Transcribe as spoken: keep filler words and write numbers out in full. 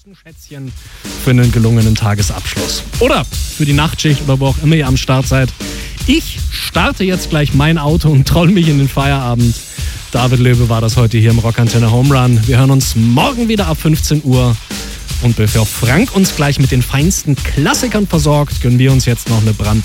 ein Schätzchen für einen gelungenen Tagesabschluss. Oder für die Nachtschicht oder wo auch immer ihr am Start seid. Ich starte jetzt gleich mein Auto und troll mich in den Feierabend. David Löwe war das heute hier im Rockantenne Home Run. Wir hören uns morgen wieder ab fünfzehn Uhr. Und bevor Frank uns gleich mit den feinsten Klassikern versorgt, gönnen wir uns jetzt noch eine brandneue